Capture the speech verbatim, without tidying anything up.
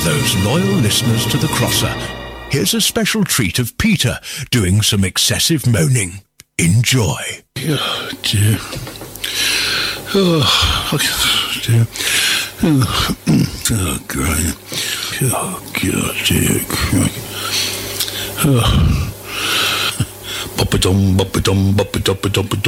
those loyal listeners to The Crosser, here's a special treat of Peter doing some excessive moaning. Enjoy. Oh, dear. Oh, dear. Oh, oh God. Oh, God, dear. Oh. Bop-a-dum, bop-a-dum, bop-a-dum, bop-a-dum,